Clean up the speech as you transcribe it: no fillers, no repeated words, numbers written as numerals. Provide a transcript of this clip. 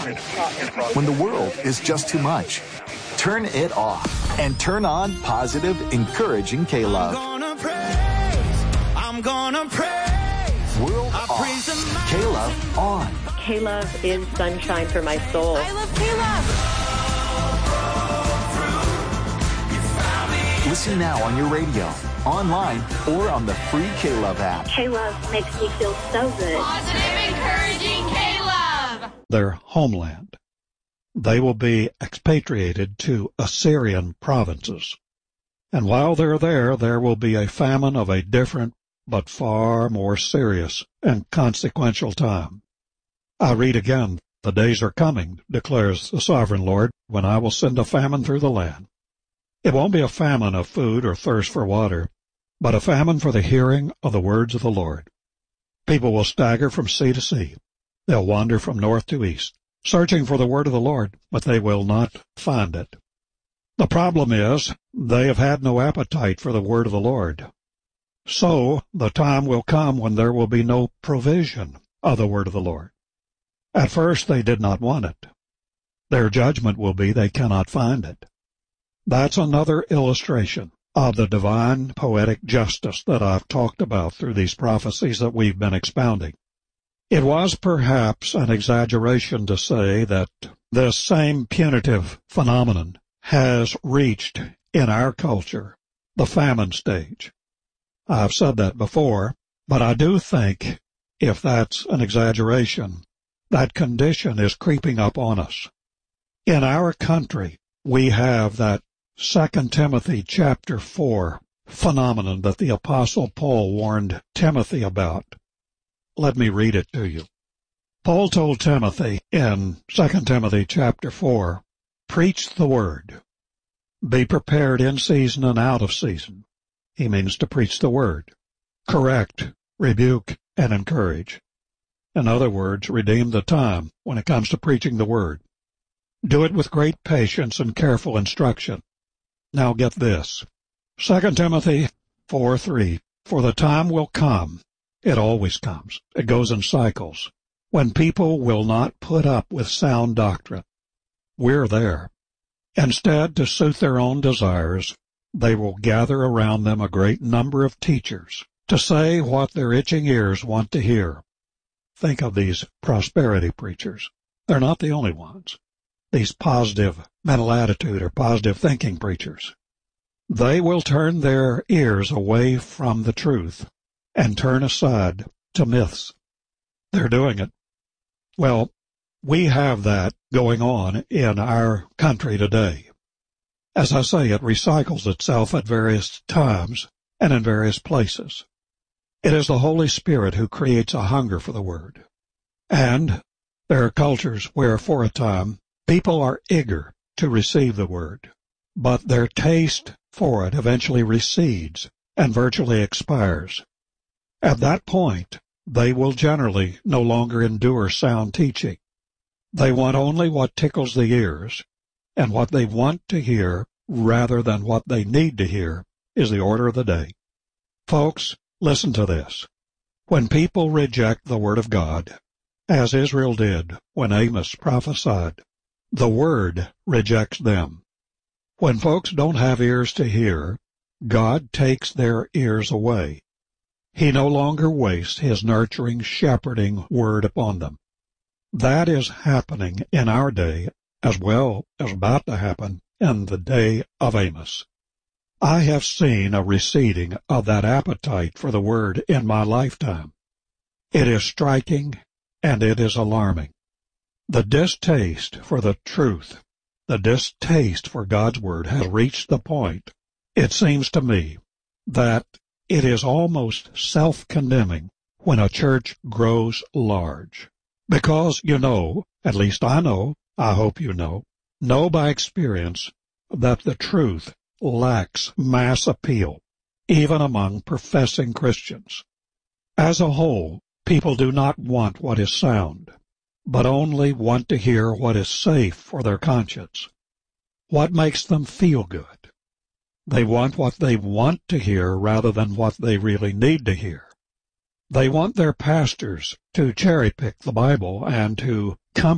When the world is just too much, turn it off and turn on positive, encouraging K-Love. I'm gonna praise. World off. K-Love on. K-Love is sunshine for my soul. I love K-Love. Listen now on your radio, online, or on the free K-Love app. K-Love makes me feel so good. Positive, encouraging K-Love. Their homeland. They will be expatriated to Assyrian provinces. And while they're there will be a famine of a different but far more serious and consequential time. I read again, "The days are coming, declares the sovereign Lord, when I will send a famine through the land." It won't be a famine of food or thirst for water, but a famine for the hearing of the words of the Lord. People will stagger from sea to sea. They'll wander from north to east, searching for the word of the Lord, but they will not find it. The problem is, they have had no appetite for the word of the Lord. So, the time will come when there will be no provision of the word of the Lord. At first, they did not want it. Their judgment will be they cannot find it. That's another illustration of the divine poetic justice that I've talked about through these prophecies that we've been expounding. It was perhaps an exaggeration to say that this same punitive phenomenon has reached, in our culture, the famine stage. I've said that before, but I do think, if that's an exaggeration, that condition is creeping up on us. In our country, we have that 2 Timothy chapter 4 phenomenon that the Apostle Paul warned Timothy about. Let me read it to you. Paul told Timothy in 2 Timothy chapter 4, "Preach the word. Be prepared in season and out of season." He means to preach the word. Correct, rebuke, and encourage. In other words, redeem the time when it comes to preaching the word. Do it with great patience and careful instruction. Now get this. 2 Timothy 4:3, "For the time will come," it always comes, it goes in cycles, "when people will not put up with sound doctrine." We're there. Instead, to suit their own desires, they will gather around them a great number of teachers to say what their itching ears want to hear. Think of these prosperity preachers. They're not the only ones. These positive mental attitude or positive thinking preachers. They will turn their ears away from the truth and turn aside to myths. They're doing it. Well, we have that going on in our country today. As I say, it recycles itself at various times and in various places. It is the Holy Spirit who creates a hunger for the Word. And there are cultures where, for a time, people are eager to receive the Word, but their taste for it eventually recedes and virtually expires. At that point, they will generally no longer endure sound teaching. They want only what tickles the ears, and what they want to hear rather than what they need to hear is the order of the day. Folks, listen to this. When people reject the Word of God, as Israel did when Amos prophesied, the Word rejects them. When folks don't have ears to hear, God takes their ears away. He no longer wastes His nurturing, shepherding word upon them. That is happening in our day as well as about to happen in the day of Amos. I have seen a receding of that appetite for the Word in my lifetime. It is striking and it is alarming. The distaste for the truth, the distaste for God's Word has reached the point, it seems to me, that it is almost self-condemning when a church grows large. Because, you know, at least I know, I hope you know by experience that the truth lacks mass appeal, even among professing Christians. As a whole, people do not want what is sound, but only want to hear what is safe for their conscience, what makes them feel good. They want what they want to hear rather than what they really need to hear. They want their pastors to cherry-pick the Bible and to